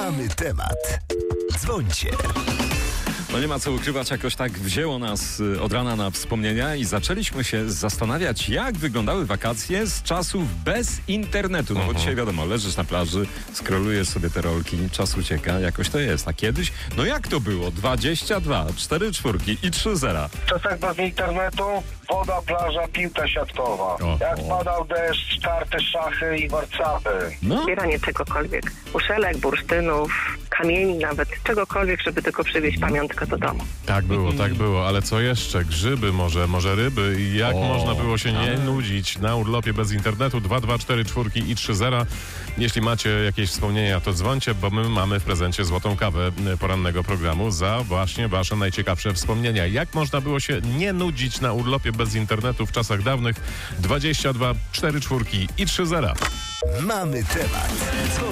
Mamy temat. Dzwońcie. No nie ma co ukrywać, jakoś tak wzięło nas od rana na wspomnienia i zaczęliśmy się zastanawiać, jak wyglądały wakacje z czasów bez internetu. No bo dzisiaj wiadomo, leżysz na plaży, scrollujesz sobie te rolki, czas ucieka, jakoś to jest. A kiedyś, no jak to było? 22, 4 czwórki i 3 zera. W czasach bez internetu, woda, plaża, piłka siatkowa. Jak padał deszcz, karty, szachy i warcapy. No, Zbieranie czegokolwiek, muszelek, bursztynów, kamieni nawet, czegokolwiek, żeby tylko przywieźć pamiątkę do domu. Tak było, ale co jeszcze? Grzyby może ryby i jak można było się nie nudzić na urlopie bez internetu? 2, 2, 4, 4 i 3 zera. Jeśli macie jakieś wspomnienia, to dzwońcie, bo my mamy w prezencie złotą kawę porannego programu za właśnie wasze najciekawsze wspomnienia. Jak można było się nie nudzić na urlopie bez internetu w czasach dawnych? 22, 4 czwórki i 3 zera. Mamy temat.